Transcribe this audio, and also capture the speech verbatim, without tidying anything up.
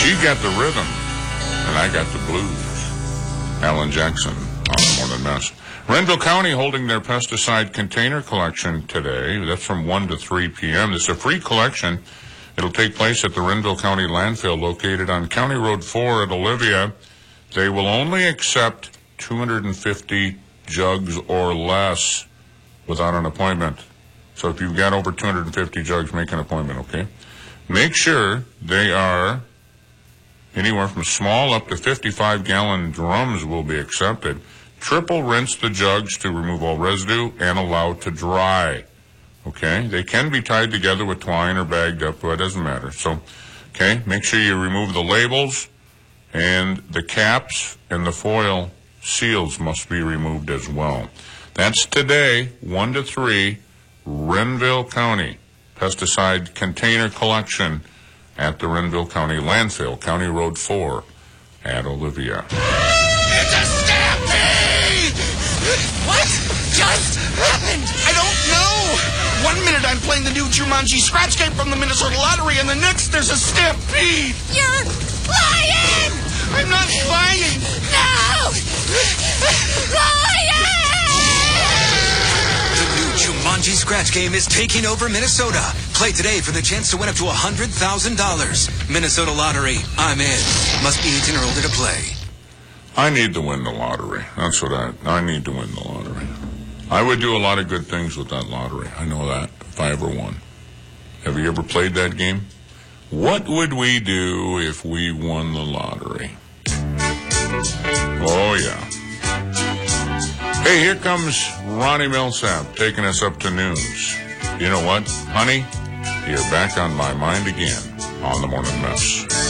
She got the rhythm, and I got the blues. Alan Jackson on the Morning Mess. Renville County holding their pesticide container collection today. That's from one to three p.m. It's a free collection. It'll take place at the Renville County landfill located on County Road four at Olivia. They will only accept two hundred fifty jugs or less without an appointment. So if you've got over two hundred fifty jugs, make an appointment, okay? Make sure they are anywhere from small up to fifty-five gallon drums will be accepted. Triple rinse the jugs to remove all residue and allow to dry. Okay? They can be tied together with twine or bagged up, but it doesn't matter. So, okay, make sure you remove the labels, and the caps and the foil seals must be removed as well. That's today, one to three, Renville County pesticide container collection at the Renville County landfill, County Road four at Olivia. It's a stampede! What just happened? I don't know! One minute I'm playing the new Jumanji scratch game from the Minnesota Lottery, and the next there's a stampede! You're lying! I'm not lying! No! Lying! The new Jumanji scratch game is taking over Minnesota. Play today for the chance to win up to one hundred thousand dollars. Minnesota Lottery. I'm in. Must be eighteen or older to play. I need to win the lottery. That's what I, I need to win the lottery. I would do a lot of good things with that lottery. I know that, if I ever won. Have you ever played that game? What would we do if we won the lottery? Oh, yeah. Hey, here comes Ronnie Millsap taking us up to news. You know what, honey? You're back on my mind again on the Morning Mess.